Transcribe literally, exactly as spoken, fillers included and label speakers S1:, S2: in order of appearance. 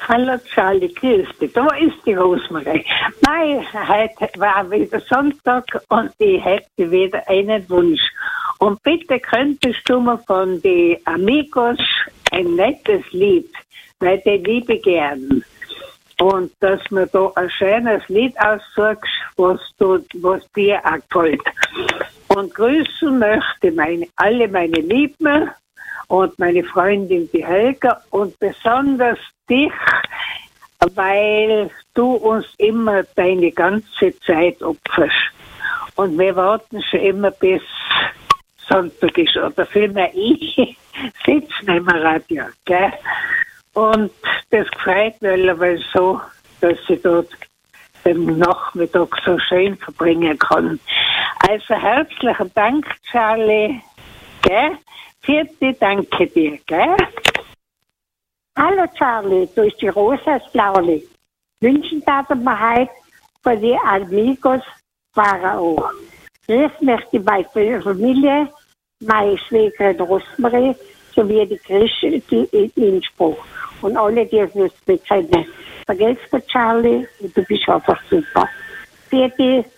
S1: Hallo Charlie, grüß dich. Da ist die Rosmarie. Nein, heute war wieder Sonntag und ich hätte wieder einen Wunsch. Und bitte könntest du mir von den Amigos ein nettes Lied, weil die liebe gern. Und dass mir da ein schönes Lied aussuchst, was, du, was dir auch gefällt. Und grüßen möchte meine, alle meine Lieben und meine Freundin die Helga und besonders dich, weil du uns immer deine ganze Zeit opferst. Und wir warten schon immer bis Sonntag ist, oder vielmehr ich sitze neben dem Radio, gell? Und das gefreut mich, weil so, dass ich dort den Nachmittag so schön verbringen kann. Also herzlichen Dank, Charlie, gell? Vierte, danke dir, gell?
S2: Hallo Charlie, du bist die Rosa aus Blauli. Wünschen darf mir heute von den Amigos Pharao. Grüß möchte ich bei der Familie, meine Schwägerin Rosmarie, sowie die Christen in Innsbruck. Und alle, die es nicht kennen. Vergesst mir, Charlie, und du bist einfach super. Vierte.